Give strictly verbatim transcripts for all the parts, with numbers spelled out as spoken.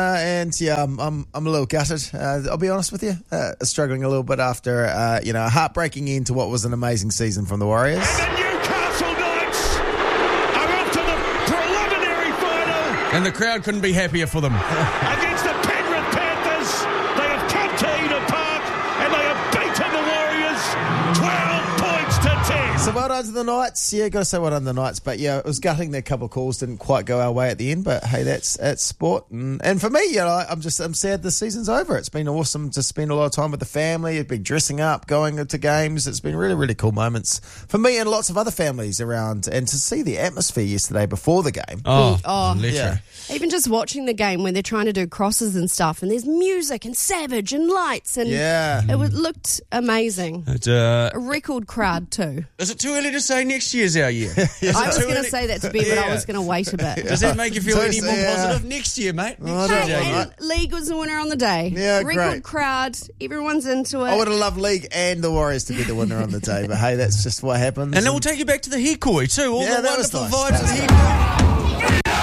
Uh, and yeah, I'm, I'm I'm a little gutted. Uh, I'll be honest with you, uh, struggling a little bit after uh, you know a heartbreaking end to what was an amazing season from the Warriors. And the Newcastle Knights are off to the preliminary final. And the crowd couldn't be happier for them. Against the Penrith Panthers, they have come to Eden Park and they have beaten the Warriors twelve points to ten. So well done to the Knights. Yeah, got to say well done to the Knights. But yeah, it was gutting that a couple of calls didn't quite go our way at the end. But hey, that's that's sport. And, and for me, you know, I'm just I'm sad the season's over. It's been awesome to spend a lot of time with the family. It's been dressing up, going to games. It's been really, really cool moments for me and lots of other families around. And to see the atmosphere yesterday before the game. Oh, Oh, literally. yeah. Even just watching the game when they're trying to do crosses and stuff, and there's music and Savage and lights, and Yeah. it was, looked amazing. It, uh, A record crowd too. is it too early to say next year's our year? I was too going to early? say that to Ben, but I Yeah. was going to wait a bit. Does that make you feel So, any more yeah. positive next year, mate? I don't Hey, know, and League was the winner on the day. Yeah, Record great. crowd, everyone's into it. I would have loved League and the Warriors to be the winner on the day. But hey, that's just what happens. And then we'll take you back to the Hikoi too. All Yeah, the that was wonderful nice. vibes of That the was Hikoi.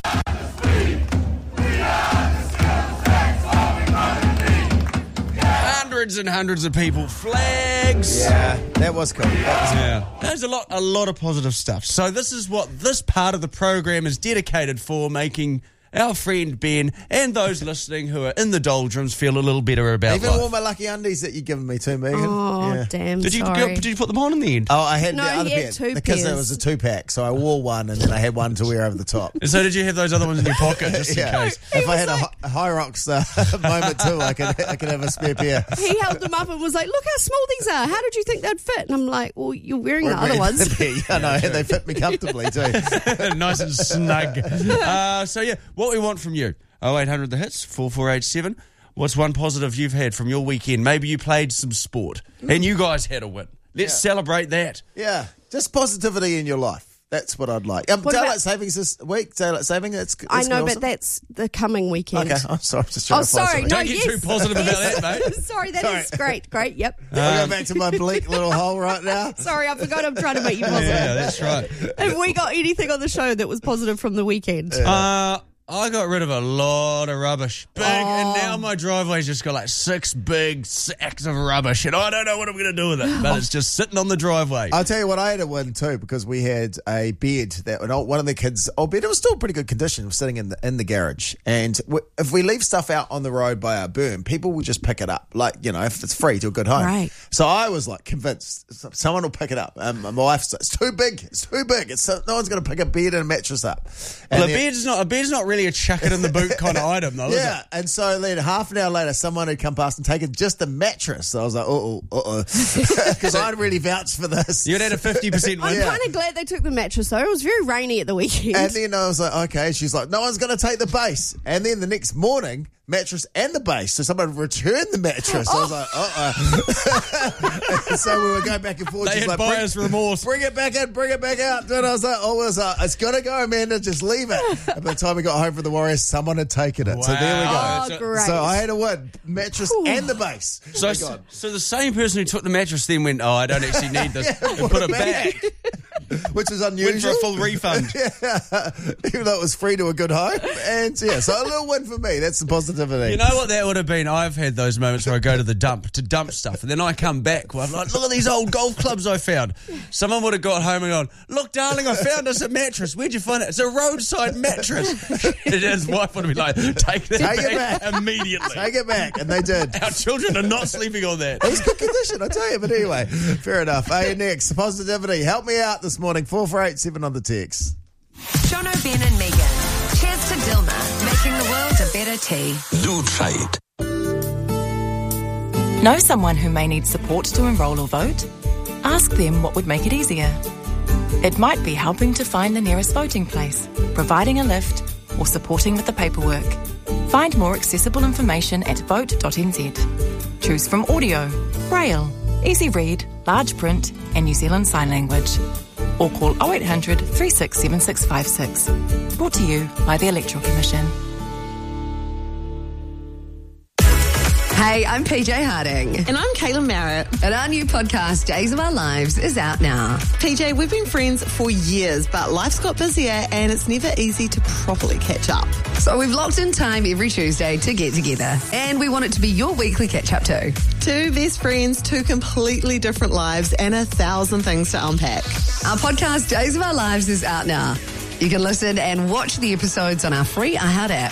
Hundreds and hundreds of people, flags. yeah, that was cool. That was Yeah, there's a lot, a lot of positive stuff. So this is what this part of the program is dedicated for, making our friend Ben and those listening who are in the doldrums feel a little better about Even life. wore my lucky undies that you've given me too, Megan. oh, yeah. damn, Did you sorry. did you put them on in the end? Oh, I had No, the other he had pair two because pairs. it was a two pack, so I wore one and then I had one to wear over the top. So did you have those other ones in your pocket just in Yeah. case? If I was had a, like- hi- a high rocks uh, moment too, I could I could have a spare pair. He held them up and was like, look how small these are. How did you think they'd fit? And I'm like, well, you're wearing the other ones. yeah, no, they fit me comfortably too. Nice and snug. Uh, so yeah, what we want from you. oh eight hundred the hits, four four eight seven. What's one positive you've had from your weekend? Maybe you played some sport and you guys had a win. Let's Yeah. celebrate that. Yeah, just positivity in your life. That's what I'd like. Um, What daylight about- savings this week. Daylight saving. It's, it's I know, awesome. but that's the coming weekend. Okay, I'm sorry. I'm just trying Oh, to find sorry. something. No, Don't get yes. too positive about Yes. that, mate. Sorry, that is Sorry. great. Great, yep. I'll go back to my bleak little hole right now. Sorry, I forgot I'm trying to make you positive. Yeah, that's right. Have we got anything on the show that was positive from the weekend? Uh, I got rid of a lot of rubbish. Big, and Oh. now my driveway's just got like six big sacks of rubbish, and I don't know what I'm going to do with it, but it's just sitting on the driveway. I'll tell you what, I had a win too because we had a bed that one of the kids' old bed. It was still pretty good condition. It was sitting in the in the garage, and w- if we leave stuff out on the road by our berm, people will just pick it up. Like you know, if it's free to a good home. Right. So I was like convinced someone will pick it up. Um, my wife's like, it's too big. It's too big. It's no one's going to pick a bed and a mattress up. And well, a then- bed's not a bed's not really a chuck it in the boot kind of item, though, Yeah, is it? and so then half an hour later, someone had come past and taken just the mattress. So I was like, uh oh, uh oh, because I'd really vouched for this. You'd had a fifty percent I'm win. Yeah. kind of glad they took the mattress, though. It was very rainy at the weekend. And then I was like, okay. She's like, no one's going to take the base. And then the next morning, mattress and the base. So someone returned the mattress. I was like, uh-oh. So we were going back and forth. They She's had like, bring, buyer's remorse. bring it back in, bring it back out. And I was like, oh, I was like, it's got to go, Amanda. Just leave it. And by the time we got home from the Warriors, someone had taken it. So there we go. Wow. oh, So- great. So I had a win, mattress and the base. So, Oh, my God. so the same person who took the mattress then went, oh, I don't actually need this, Yeah, and put it back. Which is Went for unusual. a full refund. Yeah, even though it was free to a good home. And yeah, so a little win for me. That's the positivity. You know what that would have been? I've had those moments where I go to the dump to dump stuff, and then I come back. Well, I'm like, look at these old golf clubs I found. Someone would have got home and gone, look, darling, I found us a mattress. Where'd you find it? It's a roadside mattress. And his wife would have been like, take that Take it back, back. immediately. Take it back. And they did. Our children are not sleeping on that. It was good condition, I tell you. But anyway, fair enough. Hey, next, positivity. Help me out this morning. four four eight seven on the text. Jono, Ben and Megan. Cheers to Dilma, making the world a better tea. Do try it. Know someone who may need support to enrol or vote? Ask them what would make it easier. It might be helping to find the nearest voting place, providing a lift, or supporting with the paperwork. Find more accessible information at vote dot n z. Choose from audio, braille, easy read, large print, and New Zealand Sign Language. Or call oh eight hundred, three six seven six five six. Brought to you by the Electoral Commission. Hey, I'm P J Harding. And I'm Caitlin Merritt. And our new podcast, Days of Our Lives, is out now. P J, we've been friends for years, but life's got busier and it's never easy to properly catch up. So we've locked in time every Tuesday to get together. And we want it to be your weekly catch-up too. Two best friends, two completely different lives, and a thousand things to unpack. Our podcast, Days of Our Lives, is out now. You can listen and watch the episodes on our free iHeart app.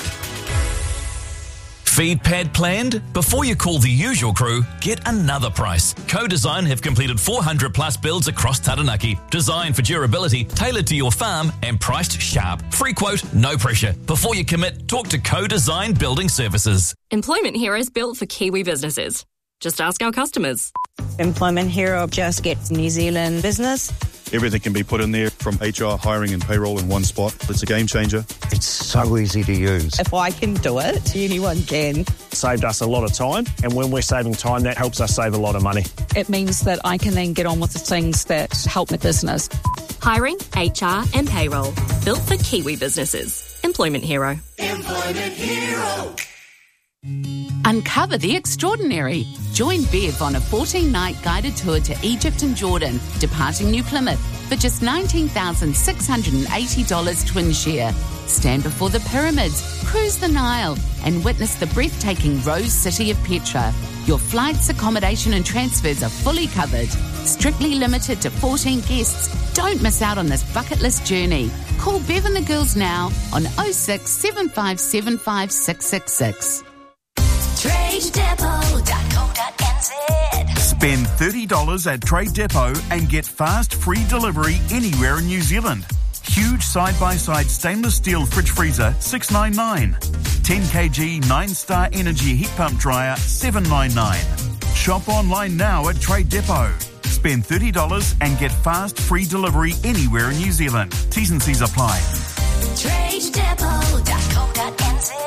Feed pad planned? Before you call the usual crew, get another price. Co-Design have completed four hundred plus builds across Taranaki. Designed for durability, tailored to your farm, and priced sharp. Free quote, no pressure. Before you commit, talk to Co-Design Building Services. Employment Hero is built for Kiwi businesses. Just ask our customers. Employment Hero just gets New Zealand business. Everything can be put in there, from H R, hiring and payroll in one spot. It's a game changer. It's so easy to use. If I can do it, anyone can. Saved us a lot of time, and when we're saving time, that helps us save a lot of money. It means that I can then get on with the things that help my business. Hiring, H R and payroll. Built for Kiwi businesses. Employment Hero. Employment Hero. Uncover the extraordinary. Join Bev on a fourteen-night guided tour to Egypt and Jordan, departing New Plymouth for just nineteen thousand six hundred eighty dollars twin share. Stand before the pyramids, cruise the Nile, and witness the breathtaking Rose City of Petra. Your flights, accommodation and transfers are fully covered. Strictly limited to fourteen guests. Don't miss out on this bucket list journey. Call Bev and the girls now on oh six, seven five seven five, six six six. trade depot dot co dot n z. Spend thirty dollars at Trade Depot and get fast free delivery anywhere in New Zealand. Huge side-by-side stainless steel fridge freezer, six dollars ninety-nine. ten kilogram nine star Energy heat pump dryer, seven dollars ninety-nine. Shop online now at Trade Depot. Spend thirty dollars and get fast free delivery anywhere in New Zealand. T's and C's apply. trade depot dot co dot n z.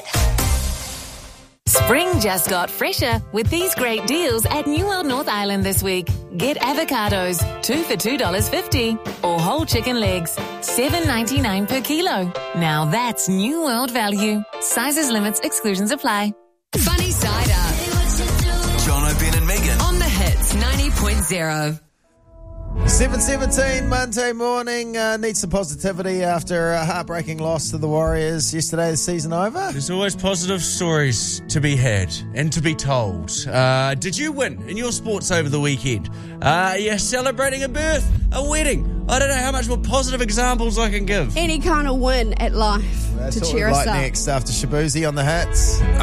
Spring just got fresher with these great deals at New World North Island this week. Get avocados, two for two dollars fifty, or whole chicken legs, seven dollars ninety-nine per kilo. Now that's New World value. Sizes, limits, exclusions apply. Funny Side Up. John O'Brien and Megan. On the Hits ninety point oh. seven seventeen Monday morning. Uh, need some positivity after a heartbreaking loss to the Warriors yesterday. The season over. There's always positive stories to be had and to be told. Uh, did you win in your sports over the weekend? Uh, you're celebrating a birth, a wedding. I don't know how much more positive examples I can give. Any kind of win at life That's to what cheer we'd us like up. next after Shabuzi on the Hits.